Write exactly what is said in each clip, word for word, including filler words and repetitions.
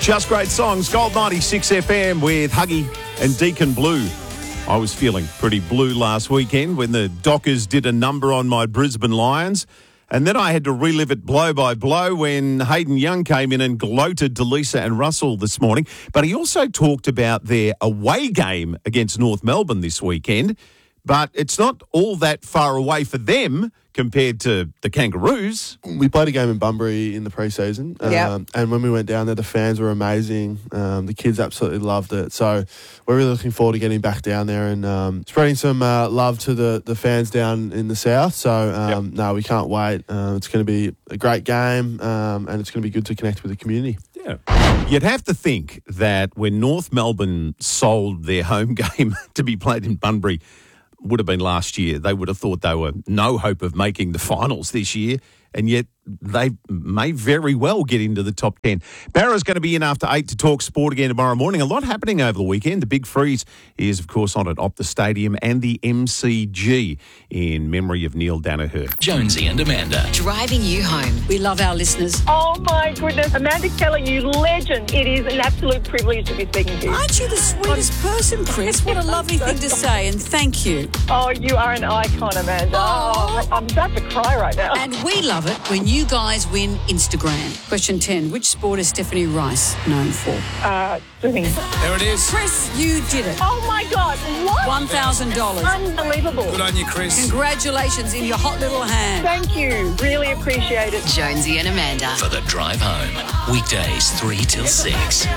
Just great songs. Gold ninety-six F M with Huggy and Deacon Blue. I was feeling pretty blue last weekend when the Dockers did a number on my Brisbane Lions. And then I had to relive it blow by blow when Hayden Young came in and gloated to Lisa and Russell this morning. But he also talked about their away game against North Melbourne this weekend. But it's not all that far away for them compared to the Kangaroos. We played a game in Bunbury in the pre-season. Yep. Um, and when we went down there, the fans were amazing. Um, the kids absolutely loved it. So we're really looking forward to getting back down there and um, spreading some uh, love to the, the fans down in the south. So, um, yep. no, we can't wait. Uh, it's going to be a great game um, and it's going to be good to connect with the community. Yeah. You'd have to think that when North Melbourne sold their home game to be played in Bunbury, would have been last year, they would have thought they were no hope of making the finals this year, and yet they may very well get into the top ten. Barra's going to be in after eight to talk sport again tomorrow morning. A lot happening over the weekend. The big freeze is, of course, on at Optus Stadium and the M C G in memory of Neil Danaher. Jonesy and Amanda. Driving you home. We love our listeners. Oh, my goodness. Amanda Keller, you legend. It is an absolute privilege to be speaking to you. Aren't you the sweetest person, Chris? What a lovely thing to say, and thank you. Oh, you are an icon, Amanda. Oh, I'm about to cry right now. And we love it when you guys win Instagram. Question ten. Which sport is Stephanie Rice known for? Uh, swimming. There it is. Chris, you did it. Oh, my God. What? one thousand dollars. Unbelievable. Good on you, Chris. Congratulations in your hot little hand. Thank you. Really appreciate it. Jonesy and Amanda. For the drive home. Weekdays three till six.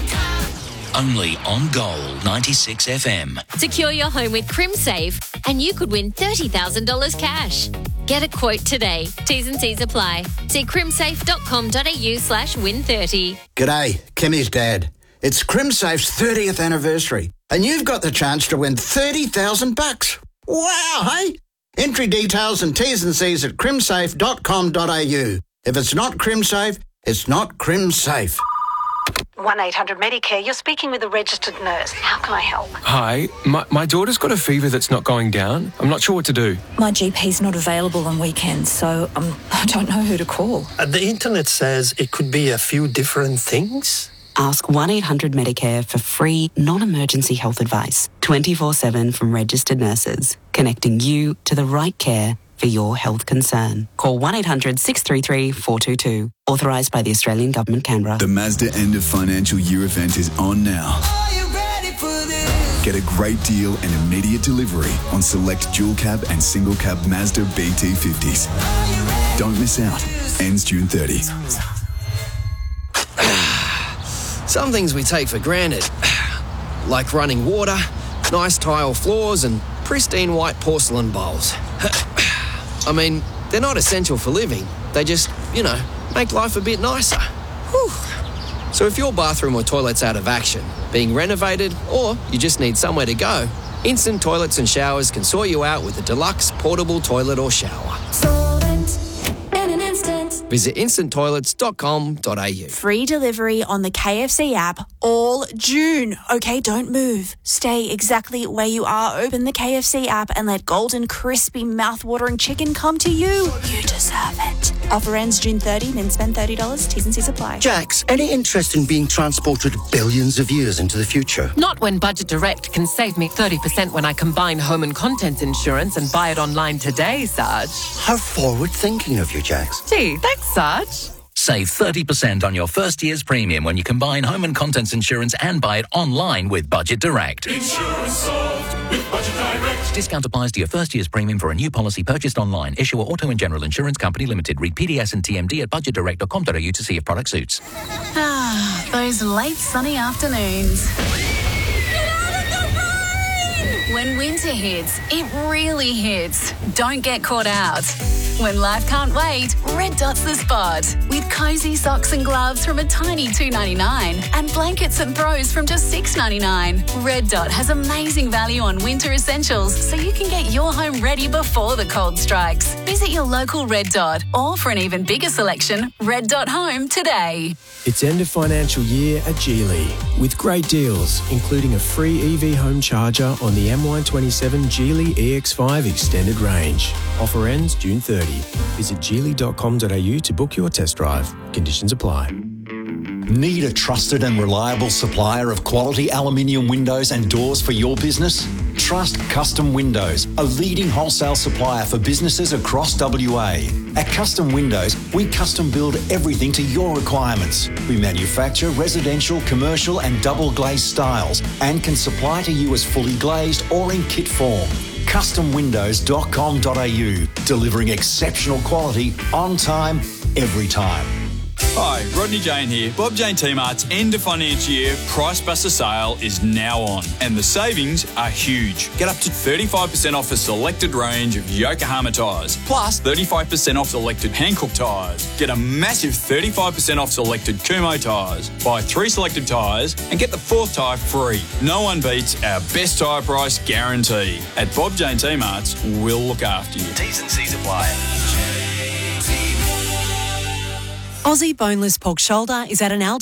Only on Gold ninety-six F M. Secure your home with CrimSafe and you could win thirty thousand dollars cash. Get a quote today. T's and C's apply. See crimsafe.com.au slash win 30. G'day, Kimmy's dad. It's CrimSafe's thirtieth anniversary and you've got the chance to win thirty thousand bucks. Wow, hey? Entry details and T's and C's at crimsafe dot com dot a u. If it's not CrimSafe, it's not CrimSafe. one eight hundred Medicare, you're speaking with a registered nurse. How can I help? Hi, my, my daughter's got a fever that's not going down. I'm not sure what to do. My G P's not available on weekends, so um, I don't know who to call. Uh, the internet says it could be a few different things. Ask one eight hundred Medicare for free, non-emergency health advice. twenty-four seven from registered nurses, connecting you to the right care for your health concern. Call one eight hundred six three three four two two. Authorised by the Australian Government, Canberra. The Mazda end of financial year event is on now. Are you ready for this? Get a great deal and immediate delivery on select dual cab and single cab Mazda B T fifties. Don't miss out. Ends June thirtieth. Some things we take for granted, like running water, nice tile floors and pristine white porcelain bowls. I mean, they're not essential for living. They just, you know, make life a bit nicer. Whew. So if your bathroom or toilet's out of action, being renovated, or you just need somewhere to go, Instant Toilets and Showers can sort you out with a deluxe portable toilet or shower. In an instant. Visit instant toilets dot com dot a u. Free delivery on the K F C app all June. Okay, don't move. Stay exactly where you are. Open the K F C app and let golden, crispy, mouth-watering chicken come to you. You deserve it. Offer ends June thirtieth, then spend thirty dollars. T's and C's apply. Jax, any interest in being transported billions of years into the future? Not when Budget Direct can save me thirty percent when I combine home and contents insurance and buy it online today, Sarge. How forward-thinking of you, Jax. Gee, thanks, Sarge. Save thirty percent on your first year's premium when you combine home and contents insurance and buy it online with Budget Direct. Insurance solved with Budget Direct. Discount applies to your first year's premium for a new policy purchased online. Issuer Auto and General Insurance Company Limited. Read P D S and T M D at budget direct dot com dot a u to see if product suits. Ah, those late sunny afternoons. When winter hits, it really hits. Don't get caught out. When life can't wait, Red Dot's the spot. With cosy socks and gloves from a tiny two dollars ninety-nine and blankets and throws from just six dollars ninety-nine. Red Dot has amazing value on winter essentials so you can get your home ready before the cold strikes. Visit your local Red Dot or for an even bigger selection, red dot home today. It's end of financial year at Geely with great deals, including a free E V home charger on the M Y twenty-seven Geely E X five extended range. Offer ends June thirtieth. Visit geely dot com dot a u to book your test drive. Conditions apply. Need a trusted and reliable supplier of quality aluminium windows and doors for your business? Trust Custom Windows, a leading wholesale supplier for businesses across W A. At Custom Windows, we custom build everything to your requirements. We manufacture residential, commercial and double glazed styles and can supply to you as fully glazed or in kit form. custom windows dot com dot a u, delivering exceptional quality on time, every time. Hi, Rodney Jane here. Bob Jane T-Mart's end of financial year Price Buster sale is now on, and the savings are huge. Get up to thirty-five percent off a selected range of Yokohama tyres, plus thirty-five percent off selected Hankook tyres. Get a massive thirty-five percent off selected Kumo tyres. Buy three selected tyres and get the fourth tyre free. No one beats our best tyre price guarantee. At Bob Jane T-Mart's, we'll look after you. T's and C's apply. Aussie boneless pork shoulder is at an Aldi